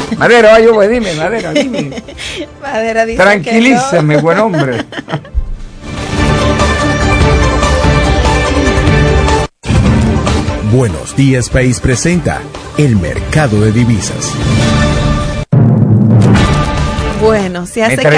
Madera, vaya, pues dime, Madera, dime. Madera dice tranquilízame, que no. Buen hombre. Buenos Días País presenta el mercado de divisas. Bueno, se hace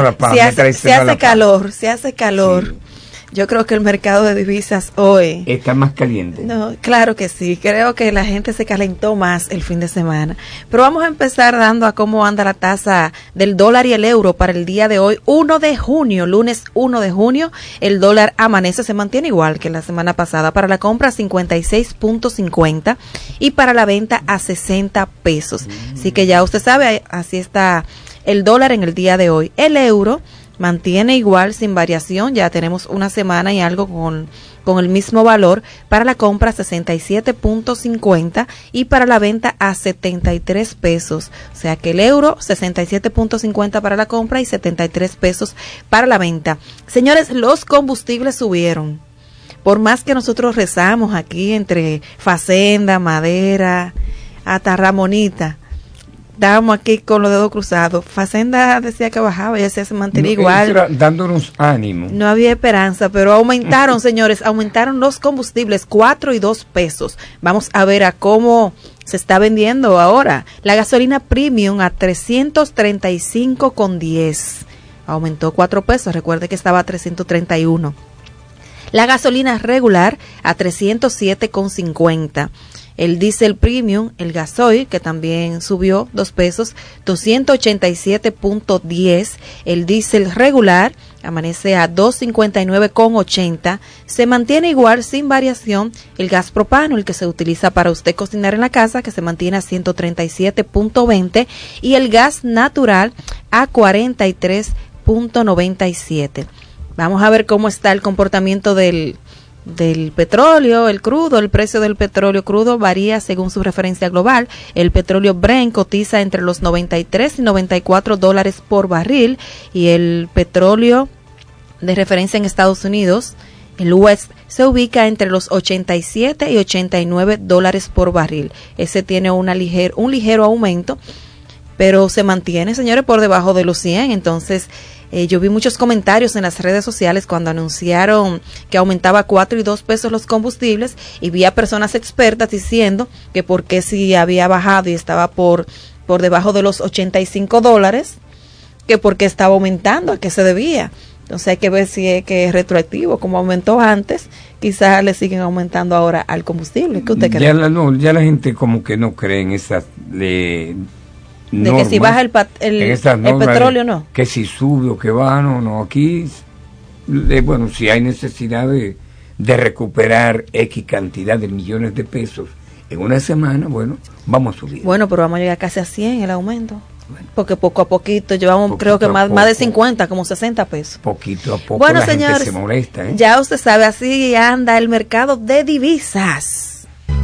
calor. Sí. Yo creo que el mercado de divisas hoy Está más caliente. No, claro que sí. Creo que la gente se calentó más el fin de semana. Pero vamos a empezar dando a cómo anda la tasa del dólar y el euro para el día de hoy, 1 de junio, lunes 1 de junio. El dólar amanece, se mantiene igual que la semana pasada. Para la compra 56.50 y para la venta a 60 pesos. Así que ya usted sabe, así está el dólar en el día de hoy. El euro mantiene igual, sin variación. Ya tenemos una semana y algo con el mismo valor. Para la compra 67.50 y para la venta a 73 pesos. O sea que el euro 67.50 para la compra y 73 pesos para la venta. Señores, los combustibles subieron. Por más que nosotros rezamos aquí entre Facenda, Madera, hasta Ramonita, estábamos aquí con los dedos cruzados. Facenda decía que bajaba y ese se mantenía igual. Dándonos ánimo. No había esperanza, pero aumentaron, señores, aumentaron los combustibles 4 y 2 pesos. Vamos a ver a cómo se está vendiendo ahora. La gasolina premium a 335,10. Aumentó 4 pesos, recuerde que estaba a 331. La gasolina regular a 307,50. El diésel premium, el gasoil, que también subió 2 pesos, 287.10. El diésel regular amanece a 259,80. Se mantiene igual, sin variación, el gas propano, el que se utiliza para usted cocinar en la casa, que se mantiene a 137.20. Y el gas natural a 43.97. Vamos a ver cómo está el comportamiento del petróleo, el crudo. El precio del petróleo crudo varía según su referencia global. El petróleo Brent cotiza entre los 93 y 94 dólares por barril, y el petróleo de referencia en Estados Unidos, el West, se ubica entre los 87 y 89 dólares por barril. Ese tiene un ligero aumento, pero se mantiene, señores, por debajo de los 100. Entonces, yo vi muchos comentarios en las redes sociales cuando anunciaron que aumentaba 4 y 2 pesos los combustibles, y vi a personas expertas diciendo que por qué si había bajado y estaba por debajo de los 85 dólares, que por qué estaba aumentando, a qué se debía. Entonces hay que ver si es que es retroactivo, como aumentó antes, quizás le siguen aumentando ahora al combustible. ¿Qué usted cree? Ya la gente como que no cree en esas normas, que si baja el petróleo, no. Que si sube o que baja, no. Aquí, bueno, si hay necesidad de recuperar X cantidad de millones de pesos en una semana, bueno, vamos a subir. Bueno, pero vamos a llegar casi a 100 el aumento. Bueno, porque poco a poquito llevamos, creo que más de 50, como 60 pesos. Poquito a poco, bueno, la señores, gente se molesta, ¿eh? Ya usted sabe, así anda el mercado de divisas.